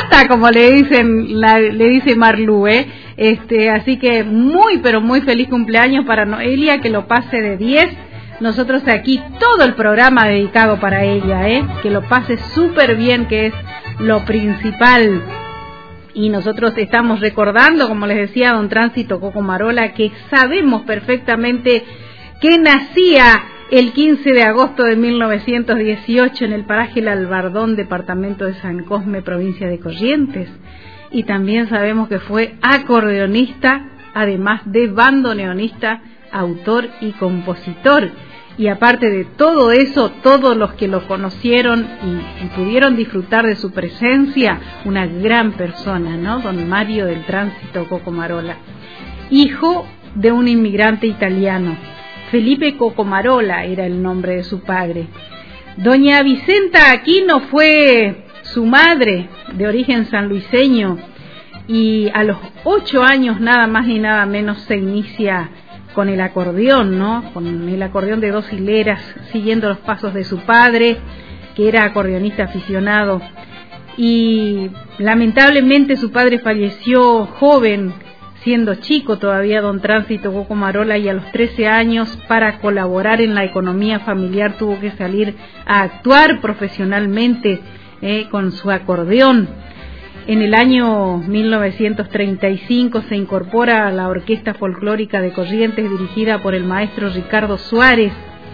plata, como le dice Marlú, así que muy, pero muy feliz cumpleaños para Noelia, que lo pase de 10. Nosotros aquí todo el programa dedicado para ella, que lo pase súper bien, que es lo principal. Y nosotros estamos recordando, como les decía, don Tránsito Coco Marola, que sabemos perfectamente que nacía el 15 de agosto de 1918 en el paraje El Albardón, departamento de San Cosme, provincia de Corrientes. Y también sabemos que fue acordeonista, además de bandoneonista, autor y compositor. Y aparte de todo eso, todos los que lo conocieron y pudieron disfrutar de su presencia, una gran persona, ¿no? Don Mario del Tránsito Coco Marola, hijo de un inmigrante italiano. Felipe Coco Marola era el nombre de su padre. Doña Vicenta Aquino fue su madre, de origen sanluiseño, y a los 8 años nada más ni nada menos se inicia con el acordeón, ¿no? Con el acordeón de 2 hileras, siguiendo los pasos de su padre, que era acordeonista aficionado. Y lamentablemente su padre falleció joven, siendo chico todavía don Tránsito Coco Marola, y a los 13 años, para colaborar en la economía familiar, tuvo que salir a actuar profesionalmente con su acordeón. En el año 1935 se incorpora a la Orquesta Folclórica de Corrientes, dirigida por el maestro Ricardo Suárez.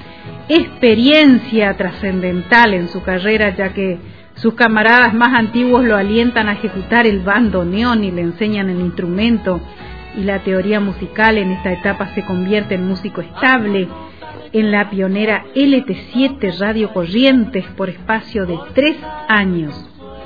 Experiencia trascendental en su carrera, ya que sus camaradas más antiguos lo alientan a ejecutar el bandoneón y le enseñan el instrumento y la teoría musical. En esta etapa se convierte en músico estable en la pionera LT7 Radio Corrientes por espacio de 3 años.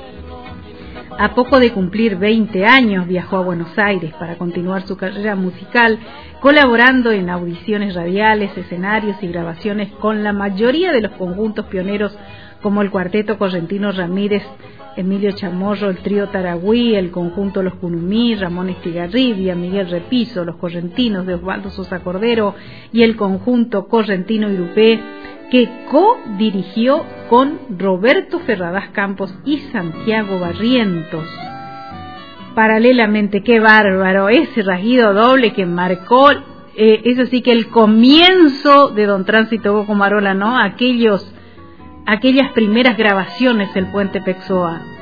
A poco de cumplir 20 años viajó a Buenos Aires para continuar su carrera musical, colaborando en audiciones radiales, escenarios y grabaciones con la mayoría de los conjuntos pioneros, como el Cuarteto Correntino Ramírez, Emilio Chamorro, el Trío Taragüí, el conjunto Los Cunumí, Ramón Estigarribia, Miguel Repiso, los Correntinos de Osvaldo Sosa Cordero y el conjunto Correntino Irupé, que co-dirigió con Roberto Ferradas Campos y Santiago Barrientos. Paralelamente, qué bárbaro, ese rasguido doble que marcó, eso sí que el comienzo de don Tránsito Coco Marola, ¿no? Aquellas primeras grabaciones del Puente Pexoa.